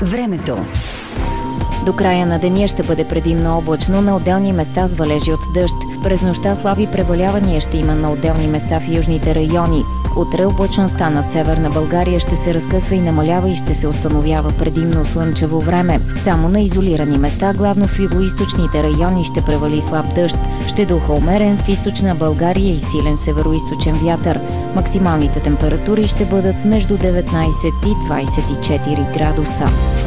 Времето. До края на деня ще бъде предимно облачно, на отделни места с валежи от дъжд. През нощта слаби превалявания ще има на отделни места в южните райони. Утре облачността над Северна България ще се разкъсва и намалява и ще се установява предимно слънчево време. Само на изолирани места, главно в югоизточните райони, ще превали слаб дъжд. Ще духа умерен в източна България и силен североизточен вятър. Максималните температури ще бъдат между 19 и 24 градуса.